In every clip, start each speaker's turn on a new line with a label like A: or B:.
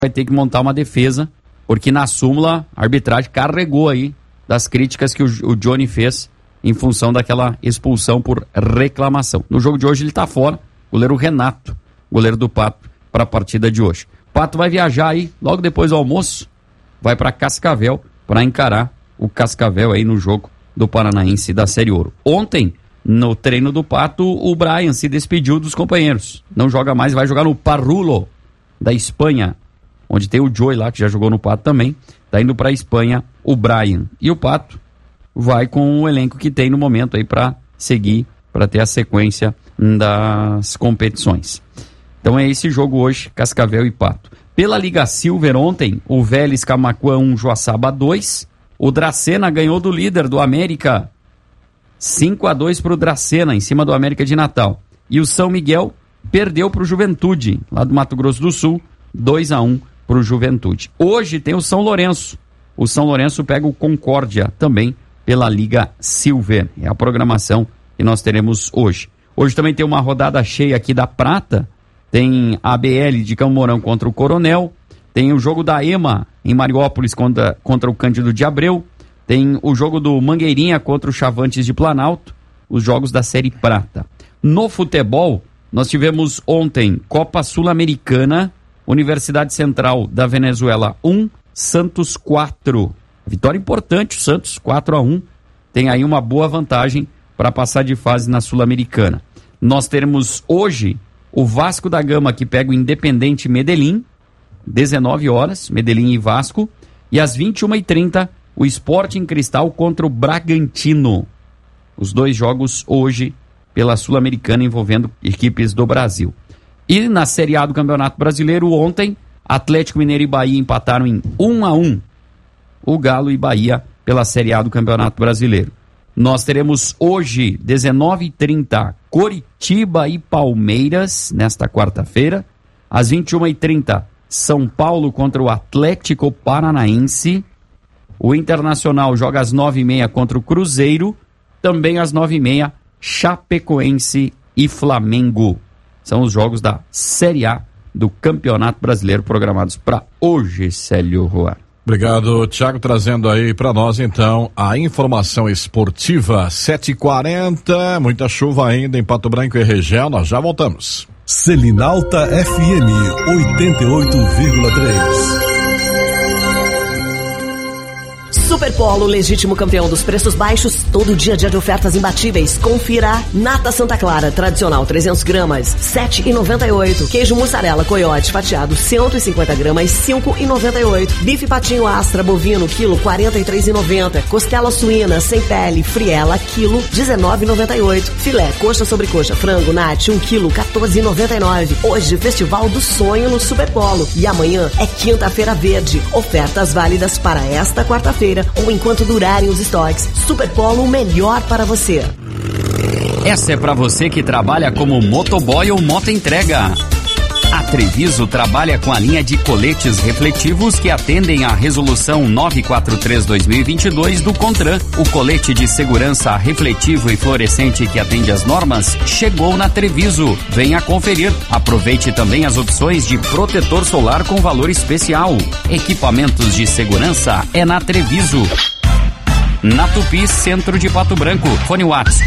A: vai ter que montar uma defesa, porque na súmula a arbitragem carregou aí das críticas que o Johnny fez em função daquela expulsão por reclamação. No jogo de hoje ele tá fora, goleiro Renato, goleiro do Pato, para a partida de hoje. O Pato vai viajar aí, logo depois do almoço, vai para Cascavel para encarar o Cascavel aí no jogo do Paranaense da Série Ouro. Ontem, no treino do Pato, o Brian se despediu dos companheiros. Não joga mais, vai jogar no Parrulo, da Espanha, onde tem o Joey lá, que já jogou no Pato também. Tá indo para a Espanha o Brian. E o Pato vai com o elenco que tem no momento aí para seguir, para ter a sequência das competições. Então é esse jogo hoje, Cascavel e Pato. Pela Liga Silver ontem, o Vélez Camaquã 1, Joaçaba 2. O Dracena ganhou do líder do América, 5-2 para o Dracena, em cima do América de Natal. E o São Miguel perdeu para o Juventude, lá do Mato Grosso do Sul, 2-1 para o Juventude. Hoje tem o São Lourenço. O São Lourenço pega o Concórdia também pela Liga Silver. É a programação que nós teremos hoje. Hoje também tem uma rodada cheia aqui da Prata. Tem a ABL de Camorão contra o Coronel. Tem o jogo da EMA em Mariópolis contra o Cândido de Abreu. Tem o jogo do Mangueirinha contra o Chavantes de Planalto. Os jogos da Série Prata. No futebol, nós tivemos ontem Copa Sul-Americana, Universidade Central da Venezuela 1, Santos 4. Vitória importante, o Santos 4-1. Tem aí uma boa vantagem para passar de fase na Sul-Americana. Nós teremos hoje o Vasco da Gama, que pega o Independente Medellín, 19 horas, Medellín e Vasco. E às 21h30, o Sporting Cristal contra o Bragantino. Os dois jogos hoje pela Sul-Americana envolvendo equipes do Brasil. E na Série A do Campeonato Brasileiro, ontem, Atlético Mineiro e Bahia empataram em 1-1. O Galo e Bahia pela Série A do Campeonato Brasileiro. Nós teremos hoje, 19h30, Coritiba e Palmeiras, nesta quarta-feira. Às 21h30, São Paulo contra o Atlético Paranaense. O Internacional joga às 9h30 contra o Cruzeiro. Também às 9h30, Chapecoense e Flamengo. São os jogos da Série A do Campeonato Brasileiro programados para hoje, Célio Roar.
B: Obrigado, Thiago, trazendo aí para nós então a informação esportiva. 7h40, muita chuva ainda em Pato Branco e região, nós já voltamos.
C: Selinalta FM 88,3.
D: Superpolo, legítimo campeão dos preços baixos, todo dia de ofertas imbatíveis. Confira. Nata Santa Clara, tradicional 300 gramas, 7,98. Queijo mussarela coiote fatiado 150 gramas, 5,98. Bife patinho Astra bovino, quilo 43,90. Costela suína sem pele, friela, quilo 19,98. Filé, coxa sobre coxa, frango, nat, 1 quilo 14,99. Hoje, Festival do Sonho no Superpolo. E amanhã é Quinta-feira Verde. Ofertas válidas para esta quarta-feira ou enquanto durarem os estoques. Superpolo, o melhor para você.
A: Essa é para você que trabalha como motoboy ou motoentrega. A Treviso trabalha com a linha de coletes refletivos que atendem à Resolução 943/2022 do CONTRAN. O colete de segurança refletivo e fluorescente que atende às normas chegou na Treviso. Venha conferir. Aproveite também as opções de protetor solar com valor especial. Equipamentos de segurança é na Treviso. Na Tupi, centro de Pato Branco. Fone Whats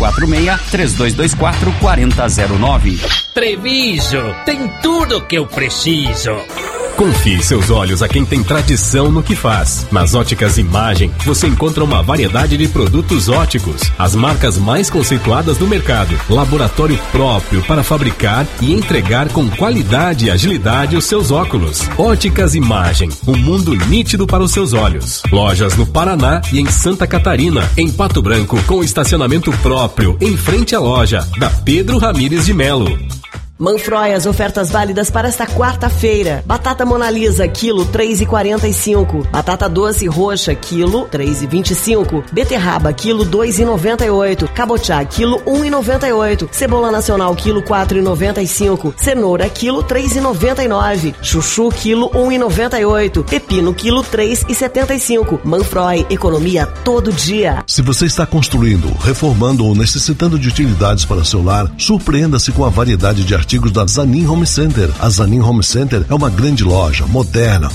A: 46-3224-4009.
E: Treviso, tem tudo que eu preciso.
F: Confie seus olhos a quem tem tradição no que faz. Nas Óticas Imagem, você encontra uma variedade de produtos óticos, as marcas mais conceituadas do mercado, laboratório próprio para fabricar e entregar com qualidade e agilidade os seus óculos. Óticas Imagem, um mundo nítido para os seus olhos. Lojas no Paraná e em Santa Catarina, em Pato Branco, com estacionamento próprio, em frente à loja da Pedro Ramires de Melo.
D: Manfroy, ofertas válidas para esta quarta-feira. Batata Mona Lisa, quilo 3,45. Batata doce roxa, quilo 3,25. Beterraba, quilo 2,98. Cabotiá, quilo 1,98. Cebola nacional, quilo 4,95. Cenoura, quilo 3,99. Chuchu, quilo 1,98. Pepino, quilo 3,75. Manfroy, economia todo dia.
C: Se você está construindo, reformando ou necessitando de utilidades para seu lar, surpreenda-se com a variedade de artigos artigos da Zanin Home Center. A Zanin Home Center é uma grande loja, moderna,